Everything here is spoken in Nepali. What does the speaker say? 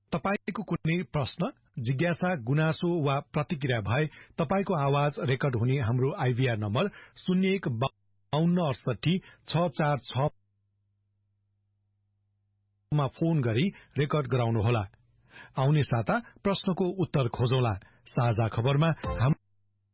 तपाईको कुनै प्रश्न, जिज्ञासा, गुनासो वा प्रतिक्रिया भए तपाईको आवाज रेकर्ड हुने हाम्रो आइभीआर नम्बर 0152686646 मा फोन गरी रेकर्ड गराउनुहोला। आउने साता प्रश्नको उत्तर खोजौला। साझा खबरमा